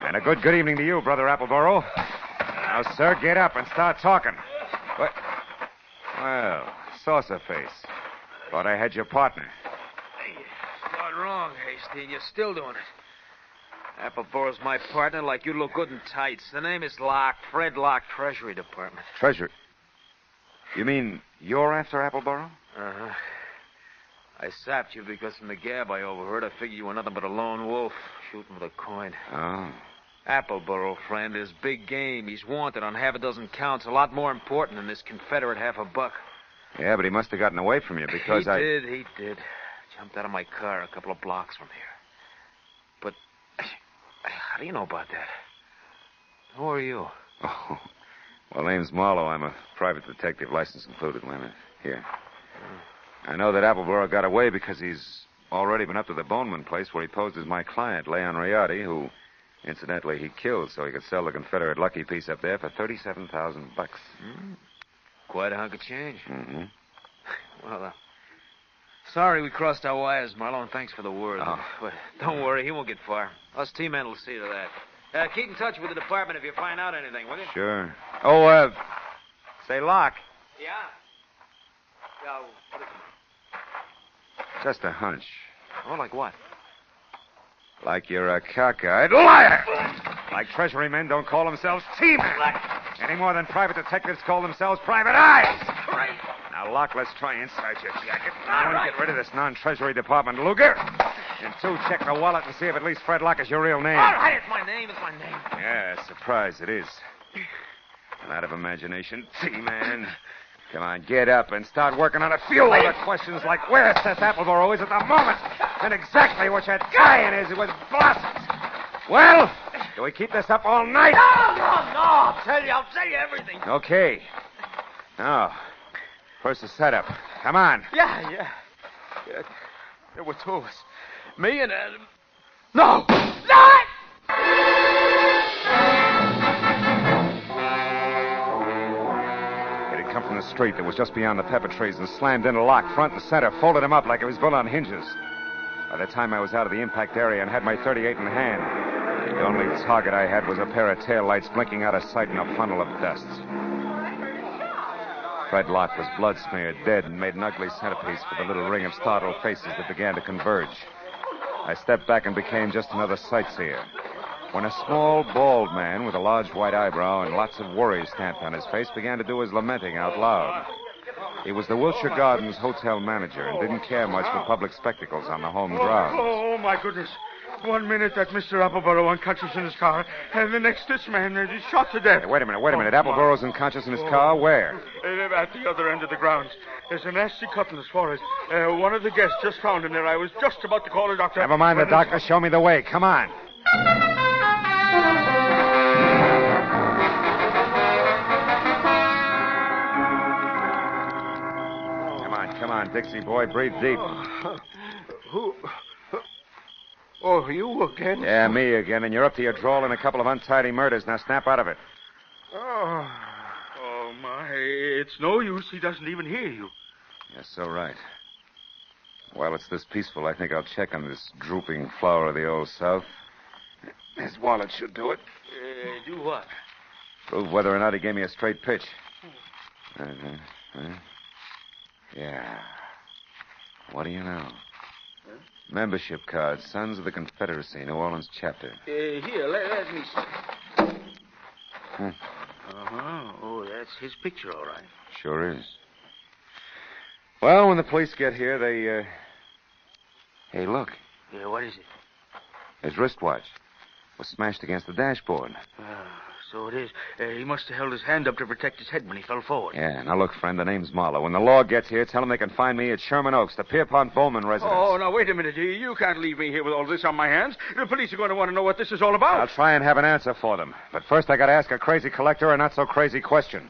And a good evening to you, Brother Appleboro. Now, sir, get up and start talking. What? Well, saucer face. Thought I had your partner. Hey, you're not wrong, Hasty, and you're still doing it. Appleboro's my partner like you look good in tights. The name is Locke, Fred Locke, Treasury Department. Treasury? You mean you're after Appleboro? Uh-huh. I sapped you because from the gab I overheard, I figured you were nothing but a lone wolf shooting with a coin. Oh. Appleboro, friend, is big game. He's wanted on half a dozen counts, a lot more important than this Confederate $50. Yeah, but he must have gotten away from you because He did. Jumped out of my car a couple of blocks from here. But how do you know about that? Who are you? Oh, well, name's Marlowe. I'm a private detective, license included. Wait a minute. Here. I know that Appleboro got away because he's already been up to the Boneman place where he posed as my client, Leon Riotti, who, incidentally, he killed so he could sell the Confederate lucky piece up there for $37,000. Quite a hunk of change. Mm-hmm. Well, sorry we crossed our wires, Marlowe, and thanks for the word. Oh. But don't worry, he won't get far. Us T-men will see to that. Keep in touch with the department if you find out anything, will you? Sure. Oh, say, Locke. Yeah? Yeah, what is it? Just a hunch. Oh, like what? Like you're a cockeyed liar. Like Treasury men don't call themselves T-men. Any more than private detectives call themselves private eyes. Right. Now, Locke, let's try inside your jacket. One, get rid of this non-Treasury Department Luger. And two, check the wallet and see if at least Fred Locke is your real name. All right, it's my name. Yeah, surprise it is. And out of imagination, T-man. Come on, get up and start working on a few other questions like where Seth Appleboro is at the moment and exactly what your tie-in is with Blossoms. Well, do we keep this up all night? No. I'll tell you everything. Okay. Now, first the setup. Come on. Yeah. There were two of us. Me and Adam. No! It had come from the street that was just beyond the pepper trees and slammed into Locke front and center, folded him up like it was built on hinges. By the time I was out of the impact area and had my .38 in hand, the only target I had was a pair of taillights blinking out of sight in a funnel of dust. Fred Locke was blood-smeared, dead, and made an ugly centerpiece for the little ring of startled faces that began to converge. I stepped back and became just another sightseer. When a small, bald man with a large white eyebrow and lots of worry stamped on his face began to do his lamenting out loud. He was the Wilshire Gardens hotel manager and didn't care much for public spectacles on the home grounds. Oh, my goodness. 1 minute, that Mr. Appleboro unconscious in his car, and the next, this man is shot to death. Hey, wait a minute. Appleboro's unconscious in his car? Where? At the other end of the grounds. There's a nasty cut in his forehead. One of the guests just found him there. I was just about to call a doctor. Never mind the doctor. Show me the way. Come on. Come on, Dixie boy. Breathe deep. Who? Oh, you again? Yeah, me again. And you're up to your drawl in a couple of untidy murders. Now snap out of it. Oh, my. It's no use. He doesn't even hear you. Yes, so right. While it's this peaceful, I think I'll check on this drooping flower of the Old South. His wallet should do it. Do what? Prove whether or not he gave me a straight pitch. Yeah. What do you know? Membership card, Sons of the Confederacy, New Orleans chapter. Here, let me see. Uh-huh. Oh, that's his picture, all right. Sure is. Well, when the police get here, they, Hey, look. Yeah, what is it? His wristwatch was smashed against the dashboard. So it is. He must have held his hand up to protect his head when he fell forward. Yeah, now look, friend, the name's Marlowe. When the law gets here, tell them they can find me at Sherman Oaks, the Pierpont Bowman residence. Oh, now, wait a minute. You can't leave me here with all this on my hands. The police are going to want to know what this is all about. I'll try and have an answer for them. But first I got to ask a crazy collector a not-so-crazy question.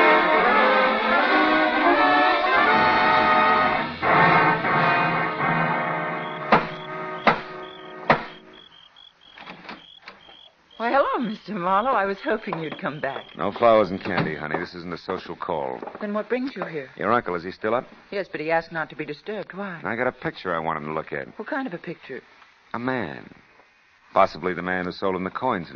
Why, hello, Mr. Marlowe. I was hoping you'd come back. No flowers and candy, honey. This isn't a social call. Then what brings you here? Your uncle, is he still up? Yes, but he asked not to be disturbed. Why? I got a picture I want him to look at. What kind of a picture? A man. Possibly the man who sold him the coins